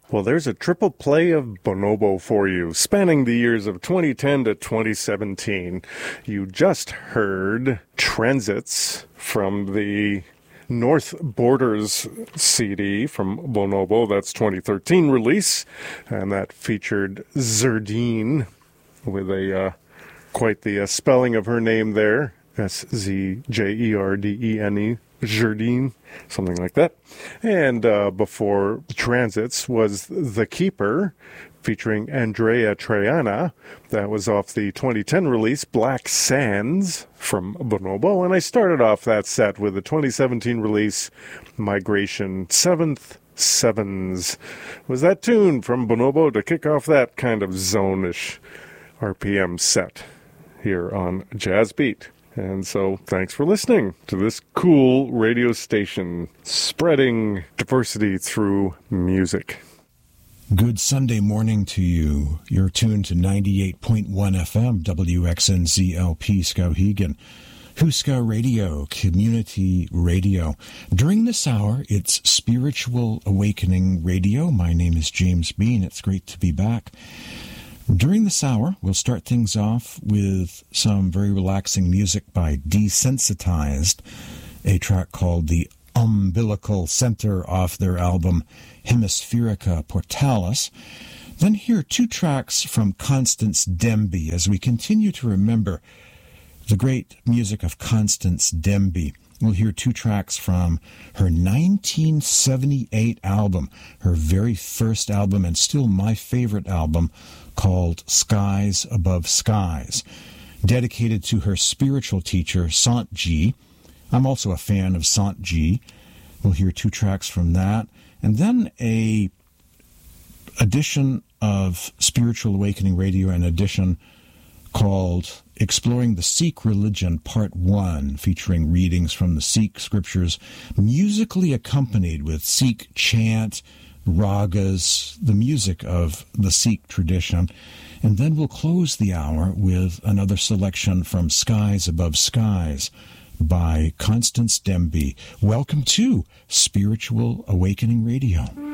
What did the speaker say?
Well, there's a triple play of Bonobo for you, spanning the years of 2010 to 2017. You just heard Transits from the North Borders CD from Bonobo. That's 2013 release, and that featured Zerdine with a quite the spelling of her name there, Szjerdene. Jardine, something like that. And before Transits was The Keeper, featuring Andrea Triana. That was off the 2010 release, Black Sands, from Bonobo. And I started off that set with the 2017 release, Migration Seventh Sevens. Was that tune from Bonobo to kick off that kind of zone-ish RPM set here on Jazz Beat. And so, thanks for listening to this cool radio station, spreading diversity through music. Good Sunday morning to you. You're tuned to 98.1 FM, WXNZLP Skowhegan, Huska Radio, Community Radio. During this hour, it's Spiritual Awakening Radio. My name is James Bean. It's great to be back. During this hour, we'll start things off with some very relaxing music by Desensitized, a track called The Umbilical Center off their album Hemispherica Portalis. Then hear two tracks from Constance Demby as we continue to remember the great music of Constance Demby. We'll hear two tracks from her 1978 album, her very first album and still my favorite album, called Skies Above Skies, dedicated to her spiritual teacher, Sant Ji. I'm also a fan of Sant Ji. We'll hear two tracks from that. And then a edition of Spiritual Awakening Radio, an edition called Exploring the Sikh Religion Part 1, featuring readings from the Sikh scriptures, musically accompanied with Sikh chant, ragas, the music of the Sikh tradition. And then we'll close the hour with another selection from Skies Above Skies by Constance Demby. Welcome to Spiritual Awakening Radio.